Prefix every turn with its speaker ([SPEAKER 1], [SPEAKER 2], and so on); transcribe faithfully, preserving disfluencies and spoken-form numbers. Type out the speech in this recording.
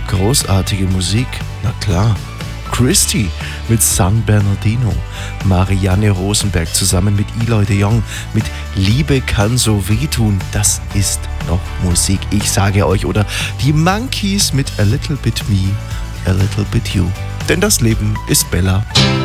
[SPEAKER 1] Großartige Musik, na klar. Christy mit San Bernardino, Marianne Rosenberg zusammen mit Eloy de Jong mit Liebe kann so wehtun, das ist noch Musik, ich sage euch. Oder die Monkeys mit A Little Bit Me, A Little Bit You. Denn das Leben ist Bella.